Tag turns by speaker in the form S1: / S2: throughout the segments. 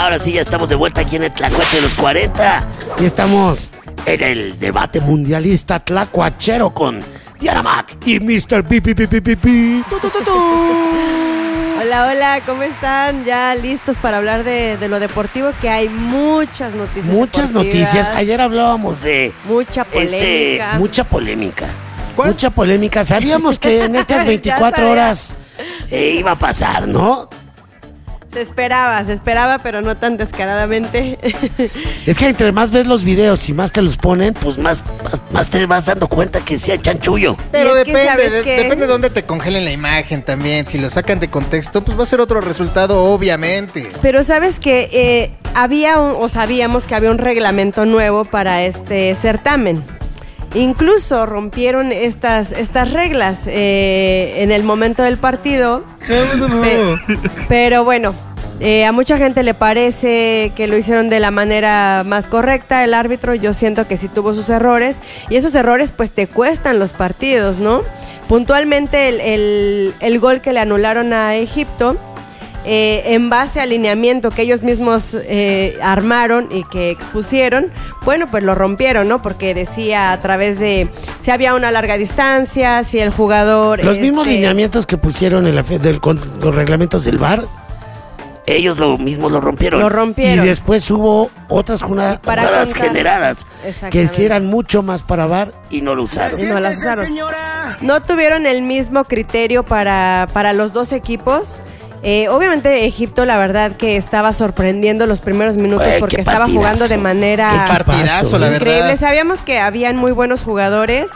S1: Ahora sí, ya estamos de vuelta aquí en el Tlacuache de los 40. Y estamos en el debate mundialista tlacuachero con Diana Mac y Mr. Pipi.
S2: Hola, hola, ¿cómo están? Ya listos para hablar de lo deportivo, que hay muchas noticias.
S1: Muchas noticias. Ayer hablábamos de...
S2: Mucha polémica.
S1: Mucha polémica.
S3: ¿Cuál?
S1: Mucha polémica. Sabíamos que en estas 24 horas iba a pasar, ¿no?
S2: Se esperaba, pero no tan descaradamente.
S1: Es que entre más ves los videos y más te los ponen, pues más te vas dando cuenta que sea chanchullo.
S3: Pero
S2: Y es que, ¿sabes qué?
S3: depende de dónde te congelen la imagen también. Si lo sacan de contexto, pues va a ser otro resultado, obviamente.
S2: Pero sabes que sabíamos que había un reglamento nuevo para este certamen. Incluso rompieron estas reglas en el momento del partido. Pero bueno, a mucha gente le parece que lo hicieron de la manera más correcta. El árbitro, yo siento que sí tuvo sus errores. Y esos errores pues te cuestan los partidos, ¿no? Puntualmente el gol que le anularon a Egipto, en base al alineamiento que ellos mismos armaron y que expusieron, bueno, pues lo rompieron, ¿no? Porque decía a través de si había una larga distancia, si el jugador...
S1: Los mismos lineamientos que pusieron con los reglamentos del VAR, ellos lo mismo lo rompieron.
S2: Lo rompieron.
S1: Y después hubo otras jugadas generadas que sí eran mucho más para VAR y no lo usaron.
S2: No las usaron. No tuvieron el mismo criterio para los dos equipos. Obviamente Egipto, la verdad que estaba sorprendiendo los primeros minutos porque estaba jugando de manera
S3: Qué partidazo, la
S2: increíble.
S3: verdad.
S2: Sabíamos que habían muy buenos jugadores,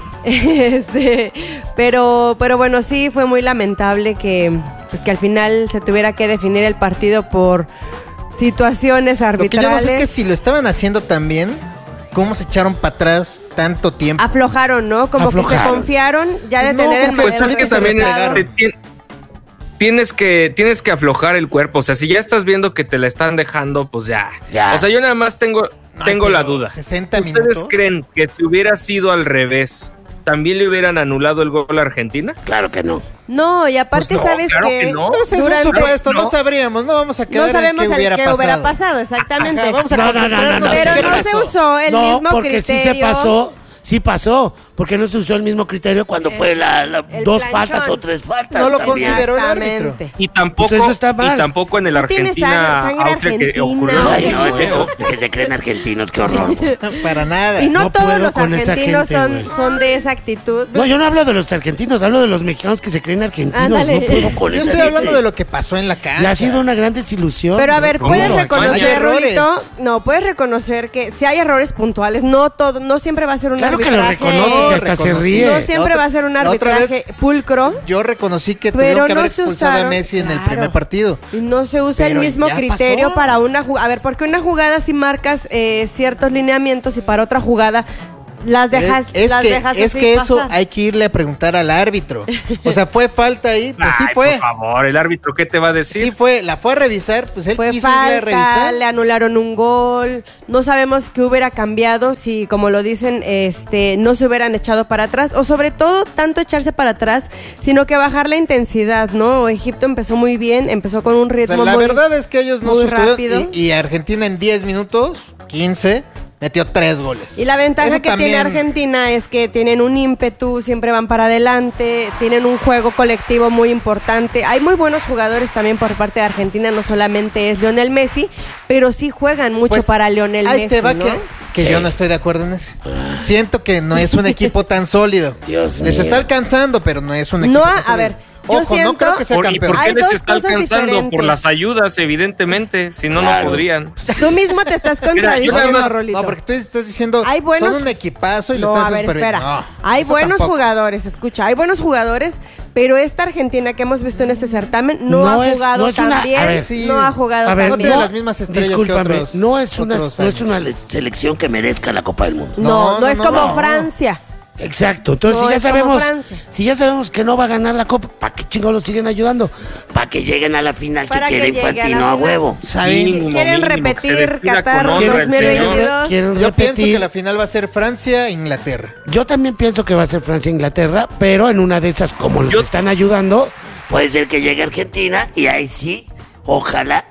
S2: pero bueno, sí fue muy lamentable que al final se tuviera que definir el partido por situaciones arbitrales.
S3: Lo que yo no sé es que si lo estaban haciendo tan bien, ¿cómo se echaron para atrás tanto tiempo?
S2: Aflojaron, ¿no? Como que se confiaron ya de tener el
S4: pues es que también tienes que aflojar el cuerpo. O sea, si ya estás viendo que te la están dejando, pues ya. O sea, yo nada más tengo la duda.
S3: 60
S4: ¿Ustedes
S3: minutos.
S4: creen que si hubiera sido al revés, también le hubieran anulado el gol a Argentina?
S1: Claro que no.
S2: No, y aparte
S4: Pues no,
S2: sabes
S4: claro
S2: que
S4: que no.
S3: Pues es un supuesto, no sabríamos, no vamos a quedar
S2: no sabemos
S3: en qué hubiera
S2: qué
S3: pasado.
S2: hubiera pasado, exactamente.
S3: Ajá, vamos a
S1: No,
S3: concentrarnos.
S2: Pero
S3: ¿Qué
S2: no
S3: pasó?
S2: se usó el mismo
S1: porque
S2: criterio.
S1: sí pasó, porque no se usó el mismo criterio cuando fue
S2: el
S1: dos
S2: planchón.
S1: faltas o tres faltas.
S3: No lo
S1: también.
S3: consideró el árbitro.
S2: Exactamente.
S4: Y tampoco,
S1: Pues eso está mal.
S4: y tampoco en el
S2: Tú tienes sangre
S4: Argentina-Austria que
S2: argentina.
S4: ocurrió.
S1: Ay, no, es esos que se creen argentinos, qué horror.
S3: Para nada.
S2: Y no
S1: No
S2: todos
S1: puedo
S2: los
S1: con esa
S2: argentinos
S1: gente,
S2: son de esa actitud.
S1: No, yo no hablo de los argentinos, hablo de los mexicanos que se creen argentinos.
S2: Ándale.
S1: No puedo con
S3: Yo
S1: esa
S3: estoy hablando
S1: gente.
S3: de lo que pasó en la cancha.
S1: Y ha sido una gran desilusión.
S2: Pero a ver,
S4: ¿Cómo?
S2: puedes
S4: Hay
S2: reconocer,
S3: errores.
S2: Rulito, puedes reconocer que si hay errores puntuales, no siempre va a ser un
S1: Claro que lo
S2: arbitraje.
S1: reconoces, hasta se ríe.
S2: No siempre va a ser un
S3: La otra
S2: arbitraje pulcro.
S3: Yo reconocí que
S2: Pero
S3: tuvieron que
S2: no
S3: haber
S2: se
S3: expulsado a
S2: usaron,
S3: Messi en el
S2: claro.
S3: primer partido.
S2: Y no se usa
S3: Pero
S2: el mismo
S3: ya
S2: criterio
S3: pasó.
S2: para una jugada. A ver, porque una jugada sí marcas ciertos lineamientos y para otra jugada las dejas
S3: es
S2: así
S3: que eso
S2: pasar.
S3: hay que irle a preguntar al árbitro. O sea, fue falta ahí, pues sí
S4: Ay,
S3: fue.
S4: por favor, el árbitro, ¿qué te va a decir?
S3: Sí fue, la fue a revisar, pues él
S2: Fue
S3: quiso irle a
S2: falta,
S3: revisar.
S2: le anularon un gol. No sabemos qué hubiera cambiado si, como lo dicen, no se hubieran echado para atrás. O sobre todo, tanto echarse para atrás, sino que bajar la intensidad, ¿no? Egipto empezó muy bien, empezó con un
S3: O sea,
S2: ritmo
S3: la
S2: muy
S3: verdad es que ellos no
S2: muy
S3: sostuvieron
S2: rápido.
S3: y Argentina en 10 minutos, 15, metió 3 goles.
S2: Y la ventaja
S3: Eso
S2: que tiene
S3: también-
S2: Argentina es que tienen un ímpetu, siempre van para adelante, tienen un juego colectivo muy importante. Hay muy buenos jugadores también por parte de Argentina, no solamente es Lionel Messi, pero sí juegan mucho
S3: Pues,
S2: para Lionel
S3: ahí
S2: Messi,
S3: te va
S2: ¿no?
S3: que
S1: Sí.
S3: yo no estoy de acuerdo en eso. Siento que no es un equipo tan sólido.
S1: Dios
S3: Les
S1: mío.
S3: está alcanzando, pero no es un equipo
S2: No,
S3: tan
S2: a
S3: sólido.
S2: ver, yo
S3: Ojo,
S2: siento-
S3: no creo que sea
S4: ¿Y
S3: campeón.
S4: por qué
S2: Hay
S4: les
S2: dos
S4: está
S2: cosas
S4: alcanzando?
S2: diferentes.
S4: Por las ayudas, evidentemente. Si no,
S1: Claro.
S4: no podrían.
S2: Tú mismo te estás
S4: Mira, yo
S2: contradiciendo,
S4: nada más-
S2: Rolito.
S3: No, porque tú estás diciendo,
S2: Hay buenos-
S3: son un equipazo y lo
S2: No,
S3: estás
S2: a ver,
S3: haciendo súper bien.
S2: espera.
S3: No,
S2: Hay
S3: eso
S2: buenos
S3: tampoco.
S2: jugadores, escucha, hay buenos jugadores, pero esta Argentina que hemos visto en este certamen no,
S1: No
S2: ha
S1: es-
S2: jugado
S1: no es
S2: tan
S1: una-
S2: bien,
S1: a ver,
S3: sí.
S2: no ha jugado
S1: A ver,
S2: tan
S3: no tiene
S2: bien.
S3: las mismas estrellas que
S1: discúlpame,
S3: otros-
S1: no es una
S3: otros
S1: selección que merezca la Copa del Mundo.
S2: No,
S3: No,
S2: es
S3: no,
S2: como
S3: no.
S2: Francia.
S1: Exacto, entonces
S2: No,
S1: si ya
S2: es como
S1: sabemos,
S2: Francia.
S1: si ya sabemos que no va a ganar la Copa, ¿para qué chingados lo siguen ayudando? Para que lleguen a la final
S2: Para
S1: que
S2: que
S1: quiere
S2: llegue a la
S1: Infantino a
S2: final.
S1: huevo.
S4: Mínimo,
S2: Quieren
S4: mínimo,
S2: repetir
S4: que se despida
S2: Qatar
S4: con honra el
S2: 2022.
S4: señor.
S1: Quieren
S3: Yo pienso
S1: repetir.
S3: que la final va a ser Francia-Inglaterra.
S1: Yo también pienso que va a ser Francia-Inglaterra, pero en una de esas, como los están ayudando, puede ser que llegue Argentina y ahí sí, ojalá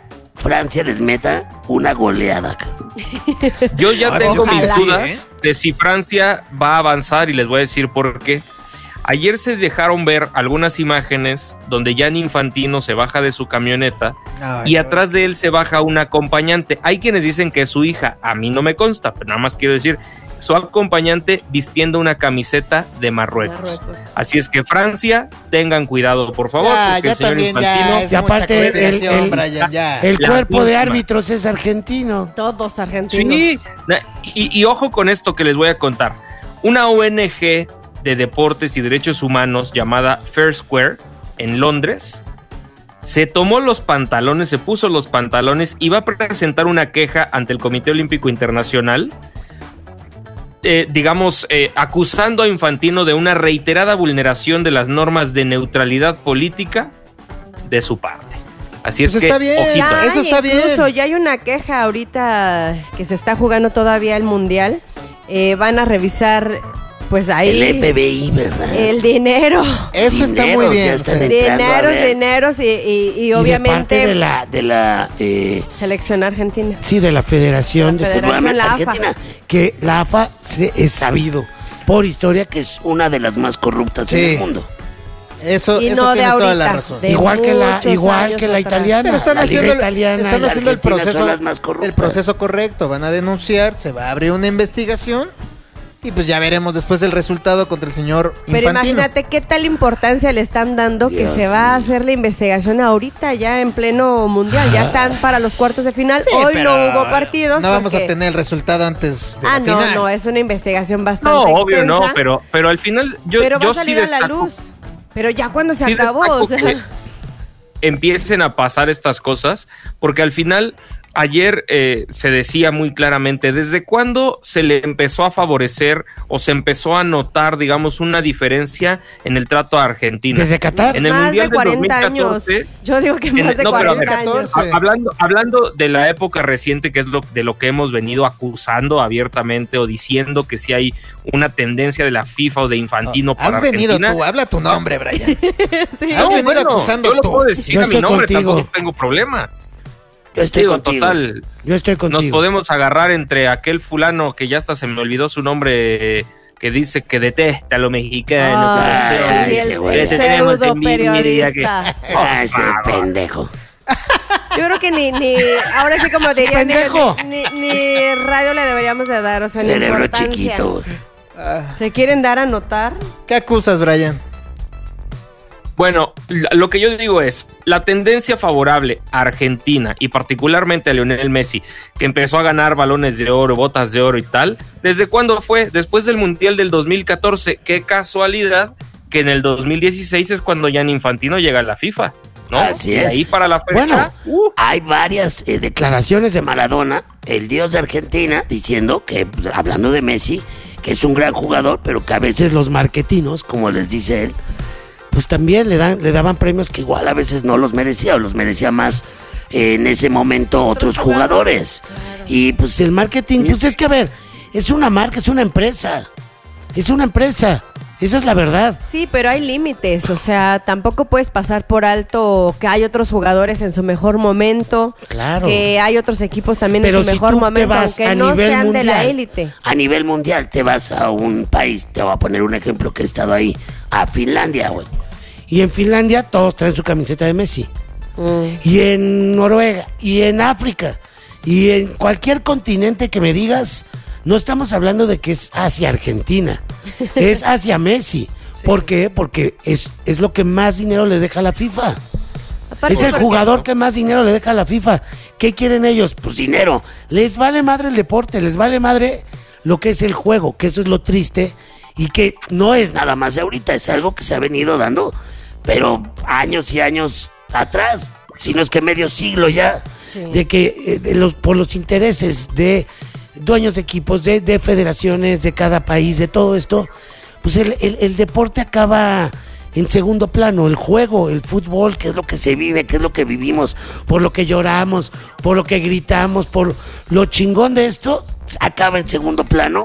S1: Francia les meta una goleada.
S4: Yo ya tengo mis
S2: Ojalá.
S4: dudas de si Francia va a avanzar y les voy a decir por qué. Ayer se dejaron ver algunas imágenes donde Gianni Infantino se baja de su camioneta y atrás de él se baja un acompañante. Hay quienes dicen que es su hija, a mí no me consta, pero nada más quiero decir, su acompañante vistiendo una camiseta de Marruecos. Así es que Francia, tengan cuidado, por favor, porque el señor Infantino...
S3: es
S1: Y aparte,
S3: mucha cooperación, Brian, ya.
S1: El
S4: La
S1: cuerpo de
S4: última.
S1: árbitros es argentino.
S2: Todos argentinos.
S4: Sí, y ojo con esto que les voy a contar. Una ONG de deportes y derechos humanos llamada Fair Square en Londres se tomó los pantalones, se puso los pantalones y va a presentar una queja ante el Comité Olímpico Internacional, acusando a Infantino de una reiterada vulneración de las normas de neutralidad política de su parte. Así
S3: Pues
S4: es
S3: está
S4: que,
S3: bien,
S4: ojito.
S2: Ay,
S3: eso está bien.
S2: Incluso ya hay una queja ahorita que se está jugando todavía el Mundial. Van a revisar, pues ahí...
S1: El FBI, ¿verdad?
S2: El dinero.
S3: Eso está muy
S1: Dineros,
S3: bien.
S1: ya
S3: o sea,
S1: están entrando a ver.
S2: Dineros y
S1: Y
S2: obviamente
S1: de parte de la
S2: selección argentina.
S1: sí, de la Federación
S2: La
S1: de
S2: Federación,
S1: Fútbol
S2: la AFA.
S1: Argentina, que la AFA es sabido por historia que es una de las más corruptas en
S3: Sí.
S1: el mundo.
S3: Eso
S2: Y
S3: eso
S2: no de
S3: tienes toda la
S2: ahorita,
S3: razón.
S2: de
S1: Igual que la
S2: muchos años atrás.
S1: italiana.
S3: Pero están
S1: la liga
S3: haciendo,
S1: italiana y
S3: están
S1: la
S3: haciendo el
S1: argentina
S3: proceso,
S1: son las más corruptas.
S3: el proceso correcto. Van a denunciar, se va a abrir una investigación y pues ya veremos después el resultado contra el señor
S2: Pero
S3: Infantino.
S2: imagínate qué tal importancia le están dando que
S1: Dios
S2: se va a
S1: mío.
S2: hacer la investigación ahorita ya en pleno mundial. Ya están para los cuartos de final.
S3: Sí,
S2: Hoy
S3: pero
S2: no hubo partidos.
S3: No vamos a
S2: porque-
S3: tener el resultado antes de la
S2: no,
S3: final.
S2: no, es una investigación bastante
S4: No, obvio no,
S2: extensa,
S4: pero al final yo
S2: pero va a
S4: sí
S2: salir a la
S4: destaco.
S2: luz. Pero ya cuando se
S4: Sí
S2: acabó,
S4: destaco
S2: o sea,
S4: que empiecen a pasar estas cosas, porque al final ayer se decía muy claramente desde cuándo se le empezó a favorecer o se empezó a notar, digamos, una diferencia en el trato a Argentina.
S1: Desde Qatar.
S4: En el
S2: más
S4: Mundial
S2: de 40
S4: del 2014,
S2: años. Yo digo que más de
S4: no, pero a
S2: 40
S3: ver,
S2: años.
S3: 14.
S4: Hablando de la época reciente, que es de lo que hemos venido acusando abiertamente o diciendo que si hay una tendencia de la FIFA o de Infantino para
S3: Has venido
S4: Argentina.
S3: tú, habla tu nombre, Brian.
S2: Sí.
S3: Has venido acusando
S4: yo lo
S3: tú.
S4: puedo decir
S1: Yo
S4: a mi
S1: estoy
S4: nombre,
S1: contigo.
S4: tampoco tengo problema.
S1: Yo estoy
S4: Digo,
S1: contigo.
S4: total,
S1: Yo estoy
S4: nos
S1: contigo.
S4: podemos agarrar entre aquel fulano que ya hasta se me olvidó su nombre, que dice que detesta a lo mexicano.
S2: Ay,
S1: Ay,
S2: el
S1: ese güey.
S4: Te tenemos
S2: pseudo
S4: envidia,
S2: periodista.
S1: Ah, ese pendejo.
S2: Yo creo que ni ahora sí como diría,
S1: Pendejo.
S2: ni radio le deberíamos de dar, o sea, ni
S1: Cerebro
S2: importancia.
S1: chiquito, güey.
S2: ¿Se quieren dar a notar?
S3: ¿Qué acusas, Brian?
S4: Bueno, lo que yo digo es, la tendencia favorable a Argentina y particularmente a Lionel Messi, que empezó a ganar balones de oro, botas de oro y tal, ¿desde cuándo fue? Después del Mundial del 2014. Qué casualidad que en el 2016 es cuando Gianni Infantino llega a la FIFA, ¿no?
S1: Así
S4: Y
S1: es.
S4: ahí para la fecha,
S1: Bueno, hay varias declaraciones de Maradona, el dios de Argentina, diciendo que, pues, hablando de Messi, que es un gran jugador, pero que a veces los marketinos, como les dice él, pues también le daban premios que igual a veces no los merecía, o los merecía más en ese momento otros jugadores. Y pues el marketing, pues es que a ver, es una marca, es una empresa. Es una empresa. Esa es la verdad.
S2: Sí, pero hay límites, o sea, tampoco puedes pasar por alto que hay otros jugadores en su mejor momento,
S1: Claro.
S2: que hay otros equipos también
S1: Pero
S2: en su
S1: si
S2: mejor
S1: tú te
S2: momento,
S1: vas
S2: aunque
S1: a
S2: no
S1: nivel
S2: sean
S1: mundial,
S2: de la élite.
S1: a nivel mundial, te vas a un país, te voy a poner un ejemplo que he estado ahí, a Finlandia, güey. Y en Finlandia todos traen su camiseta de Messi. Y en Noruega, y en África, y en cualquier continente que me digas, no estamos hablando de que es hacia Argentina, es hacia Messi. ¿Por qué? Porque es lo que más dinero le deja a la FIFA.
S2: Aparte
S1: Es el
S2: porque-
S1: jugador que más dinero le deja a la FIFA. ¿Qué quieren ellos? Pues dinero. Les vale madre el deporte, les vale madre lo que es el juego, que eso es lo triste y que no es nada más de ahorita, es algo que se ha venido dando, pero años y años atrás, si no es que medio siglo ya,
S2: Sí.
S1: de que por los intereses de dueños de equipos, de federaciones, de cada país, de todo esto, pues el deporte acaba en segundo plano, el juego, el fútbol, que es lo que se vive, que es lo que vivimos, por lo que lloramos, por lo que gritamos, por lo chingón de esto, acaba en segundo plano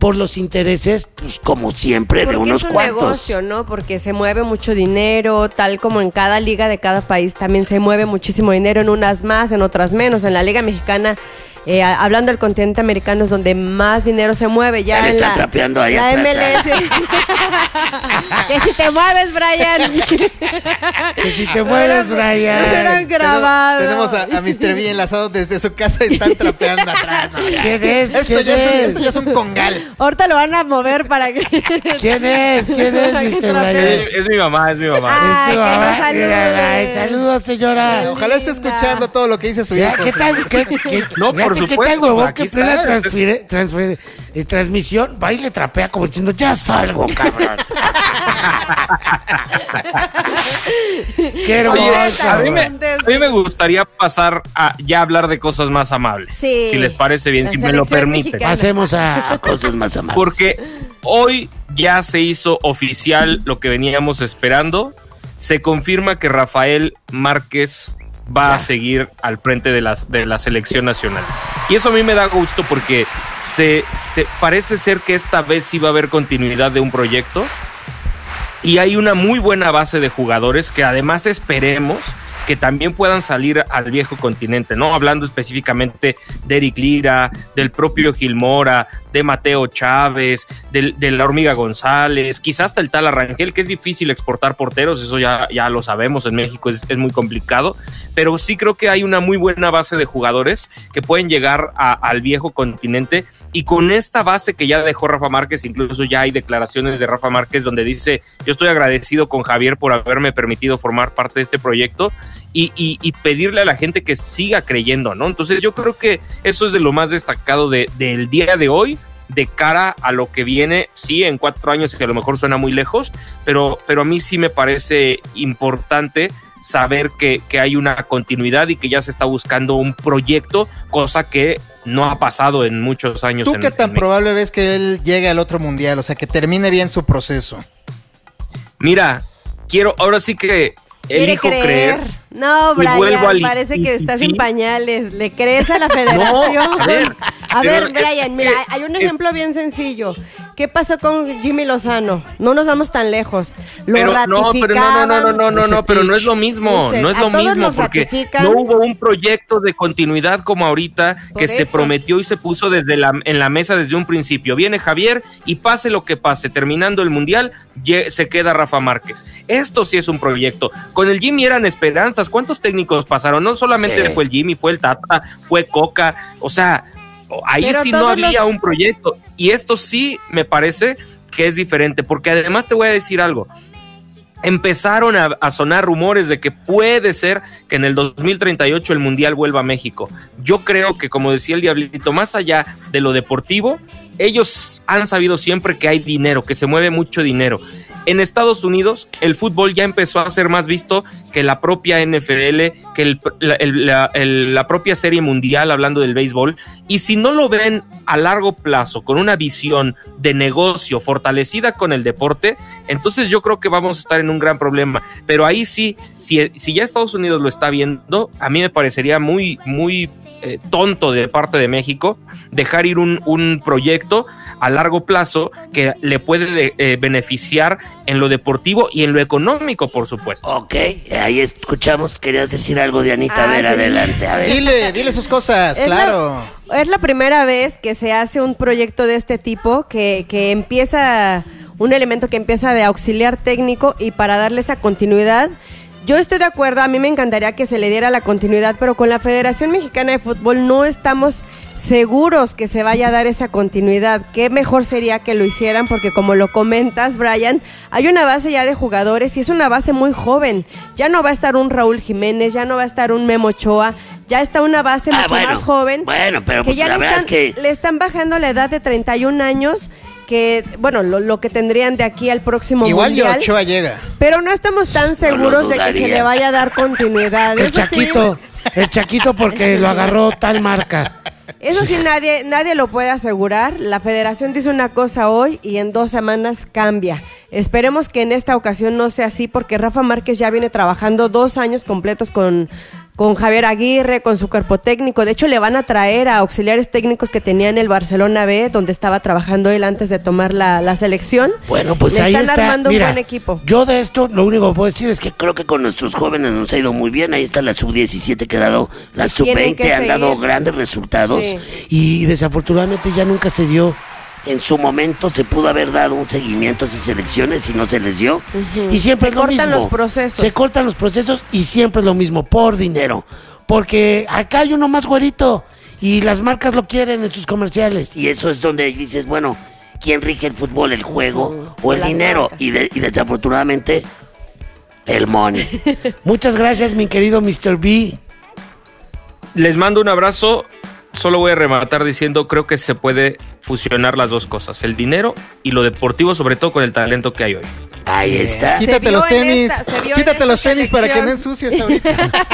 S1: por los intereses, pues como siempre,
S2: porque
S1: de unos
S2: es un
S1: cuantos.
S2: negocio, ¿no? Porque se mueve mucho dinero, tal como en cada liga de cada país también se mueve muchísimo dinero, en unas más, en otras menos. En la Liga Mexicana, hablando del continente americano, es donde más dinero se mueve. Ya
S1: Él
S2: en
S1: está
S2: la,
S1: trapeando ahí
S2: la
S1: atrás.
S2: MLS. Que si te mueves, Brian.
S1: Que si te mueves, Brian.
S2: Hubieran grabado.
S3: Tenemos a Mr. B enlazado desde su casa y están trapeando atrás. ¿no?
S1: ¿Quién es?
S3: Esto ya es un congal.
S2: Ahorita lo van a mover para que...
S1: ¿Quién es? Mr. Brian?
S4: Es mi mamá.
S1: Es tu mamá.
S2: que nos salude.
S1: Mírala. Saludos, señora.
S3: Ojalá esté escuchando todo lo que dice su hijo.
S1: Ya, ¿qué tal?
S4: No, por
S1: ¿Qué
S4: supuesto,
S1: tal, huevón?
S4: aquí
S1: Que plena
S4: está.
S1: transmisión va y le trapea como diciendo, ya salgo, cabrón. Qué hermoso.
S4: Oye, a mí me gustaría pasar a ya hablar de cosas más amables.
S2: Sí.
S4: Si les parece bien,
S2: La
S4: si me lo
S2: selección
S4: permiten.
S2: mexicana.
S1: Pasemos a cosas más amables.
S4: Porque hoy ya se hizo oficial lo que veníamos esperando. Se confirma que Rafael Márquez va a seguir al frente de la selección nacional. Y eso a mí me da gusto porque se parece ser que esta vez sí va a haber continuidad de un proyecto. Y hay una muy buena base de jugadores que además esperemos que también puedan salir al viejo continente, ¿no? Hablando específicamente de Eric Lira, del propio Gil Mora, de Mateo Chávez, de la Hormiga González, quizás hasta el Tala Rangel, que es difícil exportar porteros, eso ya lo sabemos, en México es muy complicado, pero sí creo que hay una muy buena base de jugadores que pueden llegar al viejo continente, y con esta base que ya dejó Rafa Márquez, incluso ya hay declaraciones de Rafa Márquez donde dice, yo estoy agradecido con Javier por haberme permitido formar parte de este proyecto, y pedirle a la gente que siga creyendo, ¿no? Entonces yo creo que eso es de lo más destacado del día de hoy, de cara a lo que viene, sí, en 4 años, que a lo mejor suena muy lejos, pero a mí sí me parece importante saber que hay una continuidad y que ya se está buscando un proyecto, cosa que no ha pasado en muchos años.
S3: ¿Tú qué tan probable ves que él llegue al otro mundial? O sea, que termine bien su proceso.
S4: Mira, ahora sí que elijo creer.
S2: No, Brian,
S4: vuelvo
S2: parece que estás en pañales. ¿Le crees a la federación?
S4: No,
S2: a ver, Brian, mira, hay un ejemplo bien sencillo. ¿Qué pasó con Jimmy Lozano? No nos vamos tan lejos. Lo ratificaban.
S4: No, pero no es lo mismo. No es lo mismo porque no hubo un proyecto de continuidad como ahorita que se prometió y se puso en la mesa desde un principio. Viene Javier y pase lo que pase, terminando el mundial, se queda Rafa Márquez. Esto sí es un proyecto. Con el Jimmy eran esperanzas. ¿Cuántos técnicos pasaron? No solamente fue el Jimmy, fue el Tata, fue Coca. O sea, ahí pero sí no había un proyecto. Y esto sí me parece que es diferente, porque además te voy a decir algo. Empezaron a sonar rumores de que puede ser que en el 2038 el Mundial vuelva a México. Yo creo que, como decía el Diablito, más allá de lo deportivo, ellos han sabido siempre que hay dinero, que se mueve mucho dinero. En Estados Unidos, el fútbol ya empezó a ser más visto que la propia NFL, que la propia Serie Mundial, hablando del béisbol. Y si no lo ven a largo plazo, con una visión de negocio fortalecida con el deporte, entonces yo creo que vamos a estar en un gran problema. Pero ahí sí, si ya Estados Unidos lo está viendo, a mí me parecería muy, muy tonto de parte de México dejar ir un proyecto a largo plazo que le puede beneficiar en lo deportivo y en lo económico, por supuesto.
S1: Ok, ahí escuchamos. Querías decir algo, Dianita. A ver, sí. Adelante. A ver.
S3: Dile sus cosas, claro.
S2: Es la primera vez que se hace un proyecto de este tipo, que empieza un elemento que empieza de auxiliar técnico, y para darle esa continuidad. Yo estoy de acuerdo, a mí me encantaría que se le diera la continuidad, pero con la Federación Mexicana de Fútbol no estamos seguros que se vaya a dar esa continuidad. Qué mejor sería que lo hicieran, porque como lo comentas, Brian, hay una base ya de jugadores y es una base muy joven. Ya no va a estar un Raúl Jiménez, ya no va a estar un Memo Ochoa, ya está una base mucho más joven.
S1: Bueno, pero
S2: que ya le están bajando la edad de 31 años, que, bueno, lo que tendrían de aquí al próximo
S3: igual
S2: mundial.
S3: Igual Ochoa llega.
S2: Pero no estamos tan seguros de que se le vaya a dar continuidad.
S1: El Chaquito porque lo agarró tal marca.
S2: Eso sí, nadie lo puede asegurar. La federación dice una cosa hoy y en 2 semanas cambia. Esperemos que en esta ocasión no sea así, porque Rafa Márquez ya viene trabajando 2 años completos con con Javier Aguirre, con su cuerpo técnico. De hecho, le van a traer a auxiliares técnicos que tenía en el Barcelona B, donde estaba trabajando él antes de tomar la selección.
S1: Bueno, pues
S2: le
S1: ahí
S2: están
S1: está.
S2: armando
S1: Mira,
S2: un buen equipo.
S1: Yo de esto lo único que puedo decir es que creo que con nuestros jóvenes nos ha ido muy bien. Ahí está la sub-17 que ha dado, la sub-20 han dado grandes resultados. Sí. Y desafortunadamente ya nunca se dio. En su momento se pudo haber dado un seguimiento a esas selecciones y no se les dio. Y siempre es lo mismo. Se cortan los procesos. Se cortan los procesos y siempre es lo mismo, por dinero. Porque acá hay uno más güerito y las marcas lo quieren en sus comerciales. Y eso es donde dices, bueno, ¿quién rige el fútbol, el juego o el dinero? Y desafortunadamente, el money. Muchas gracias, mi querido Mr. B.
S4: Les mando un abrazo. Solo voy a rematar diciendo, creo que se puede fusionar las dos cosas, el dinero y lo deportivo, sobre todo con el talento que hay hoy.
S1: Ahí está.
S3: Quítate los tenis, quítate los tenis para que no ensucies ahorita.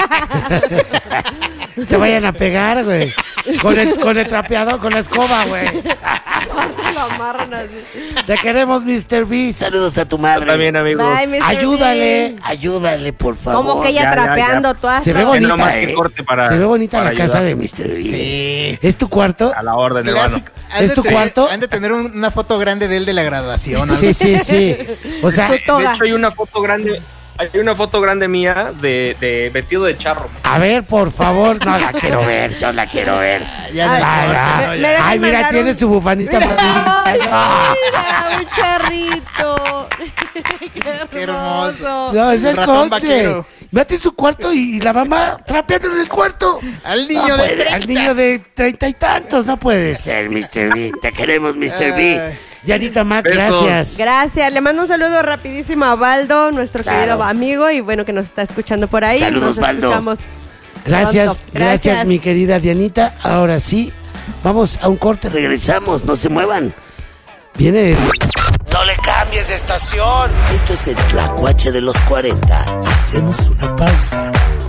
S1: Te vayan a pegar, güey. Con el trapeador, con la escoba, güey.
S2: Lo amarran así.
S1: Te queremos, Mr. B. Saludos a tu madre.
S4: Yo también, amigo.
S2: Bye,
S1: Ayúdale, por favor.
S2: ¿Cómo que ella trapeando? Tú
S1: Se ve bonita,
S4: más que corte para,
S1: se ve bonita la
S4: ayudar.
S1: casa de Mr. B.
S3: Sí.
S1: ¿Es tu cuarto?
S4: A la orden, hermano.
S1: ¿Es tu cuarto?
S3: Han de tener una foto grande de él de la graduación. ¿No?
S1: Sí. O sea,
S4: de hecho hay una foto grande. Hay una foto grande mía de vestido de charro.
S1: A ver, por favor, no la quiero ver, yo la quiero ver. Ay, mira, tiene su bufanita.
S2: Mira, un charrito. Qué hermoso.
S1: No, es el coche. Mete su cuarto y la mamá trapeando en el cuarto.
S3: Al niño de 30.
S1: Al niño de 30 y tantos. No puede ser, Mr. B. Te queremos, Mr. B. Yanita Mac, gracias.
S2: Gracias. Le mando un saludo rapidísimo a Baldo, nuestro querido amigo, y bueno, que nos está escuchando por ahí.
S1: Saludos,
S2: nos
S1: Baldo.
S2: Escuchamos
S1: gracias, mi querida Dianita. Ahora sí, vamos a un corte, regresamos, no se muevan. Viene... No le cambies de estación. Esto es el Tlacuache de los 40. Hacemos una pausa.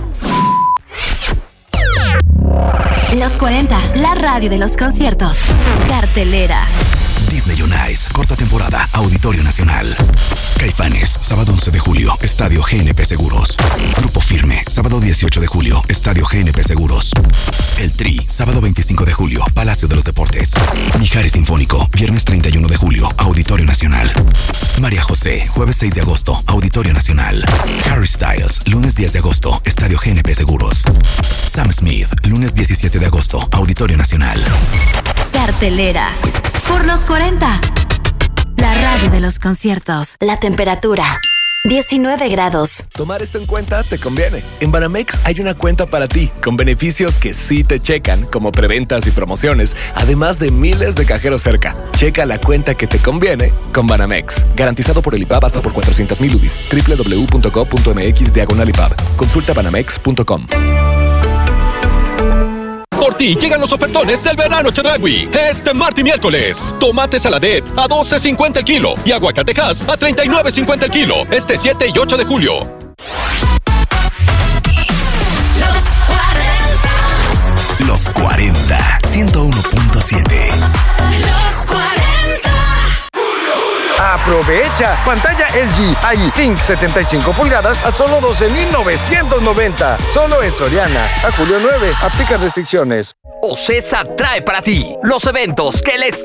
S5: Los 40, la radio de los conciertos. Cartelera.
S6: Disney on Ice, corta temporada, Auditorio Nacional. Caifanes, sábado 11 de julio, Estadio GNP Seguros. Grupo Firme, sábado 18 de julio, Estadio GNP Seguros. El Tri, sábado 25 de julio, Palacio de los Deportes. Mijares Sinfónico, viernes 31 de julio, Auditorio Nacional. María José, jueves 6 de agosto, Auditorio Nacional. Harry Styles, lunes 10 de agosto, Estadio GNP Seguros. Sam Smith, lunes 17 de agosto, Auditorio Nacional.
S5: Cartelera. Por los 40. La radio de los conciertos. La temperatura. 19 grados.
S7: Tomar esto en cuenta te conviene. En Banamex hay una cuenta para ti, con beneficios que sí te checan, como preventas y promociones, además de miles de cajeros cerca. Checa la cuenta que te conviene con Banamex. Garantizado por el IPAB hasta por 400,000 UDIs. www.co.mx/IPAB. Consulta banamex.com.
S8: Por ti llegan los ofertones del verano Chedraui. Este martes y miércoles. Tomate saladet a $12.50 el kilo y aguacatejas a $39.50 el kilo. Este 7 y 8 de julio.
S6: Los 40, 101.7.
S9: Los 40.
S10: ¡Aprovecha! Pantalla LG AI Think 75 pulgadas a solo $12,990. Solo en Soriana. A julio 9. Aplica restricciones.
S11: Ocesa trae para ti los eventos que les